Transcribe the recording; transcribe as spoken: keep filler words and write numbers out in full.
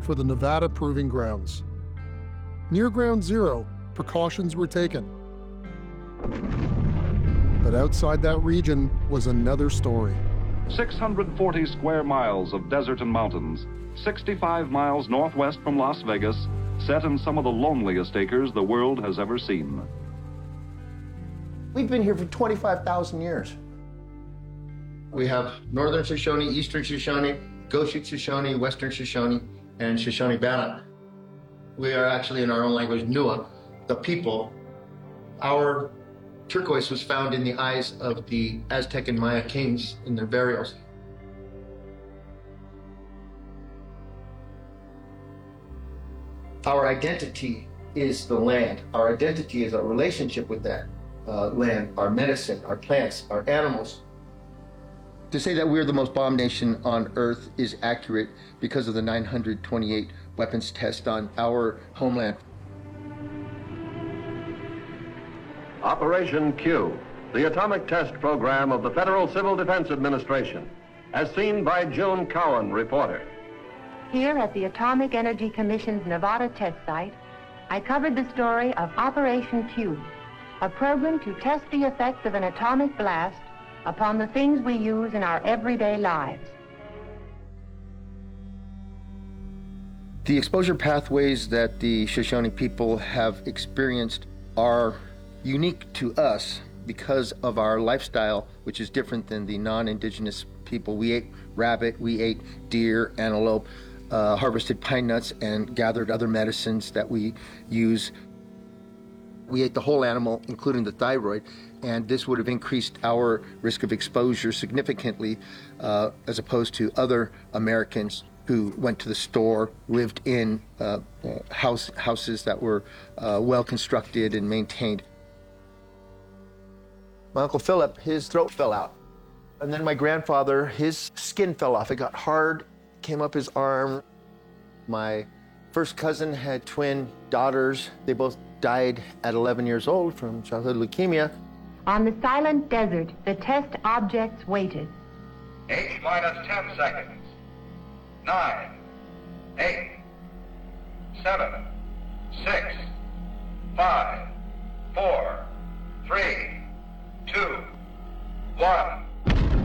for the Nevada Proving Grounds. Near Ground Zero, precautions were taken. But outside that region was another story. six hundred forty square miles of desert and mountains, sixty-five miles northwest from Las Vegas, set in some of the loneliest acres the world has ever seen. We've been here for twenty-five thousand years. We have Northern Shoshone, Eastern Shoshone, Goshute Shoshone, Western Shoshone, and Shoshone Bannock. We are actually, in our own language, Nua, the people. Our turquoise was found in the eyes of the Aztec and Maya kings in their burials. Our identity is the land. Our identity is our relationship with that uh, land, our medicine, our plants, our animals. To say that we're the most bombed nation on Earth is accurate because of the nine hundred twenty-eight weapons test on our homeland. Operation Q, the atomic test program of the Federal Civil Defense Administration, as seen by June Cowan, reporter. Here at the Atomic Energy Commission's Nevada test site, I covered the story of Operation Q, a program to test the effects of an atomic blast upon the things we use in our everyday lives. The exposure pathways that the Shoshone people have experienced are unique to us because of our lifestyle, which is different than the non-indigenous people. We ate rabbit, we ate deer, antelope, uh, harvested pine nuts, and gathered other medicines that we use. We ate the whole animal, including the thyroid, and this would have increased our risk of exposure significantly uh, as opposed to other Americans who went to the store, lived in uh, uh, house, houses that were uh, well constructed and maintained. My Uncle Philip, his throat fell out. And then my grandfather, his skin fell off. It got hard, came up his arm. My first cousin had twin daughters. They both died at eleven years old from childhood leukemia. On the silent desert, the test objects waited. H minus ten seconds. Nine, eight, seven,